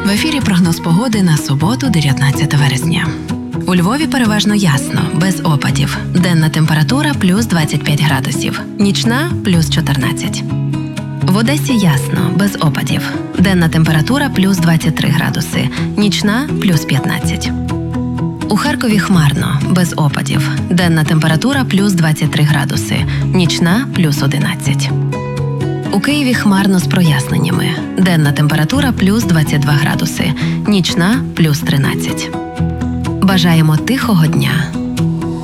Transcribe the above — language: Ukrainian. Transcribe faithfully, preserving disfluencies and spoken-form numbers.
В ефірі прогноз погоди на суботу, дев'ятнадцяте вересня. У Львові переважно ясно, без опадів. Денна температура – плюс двадцять п'ять градусів, нічна – плюс чотирнадцять. В Одесі ясно, без опадів. Денна температура – плюс двадцять три градуси, нічна – плюс п'ятнадцять. У Харкові хмарно, без опадів. Денна температура – плюс двадцять три градуси, нічна – плюс одинадцять. У Києві хмарно з проясненнями. Денна температура – плюс двадцять два градуси, нічна – плюс тринадцять. Бажаємо тихого дня.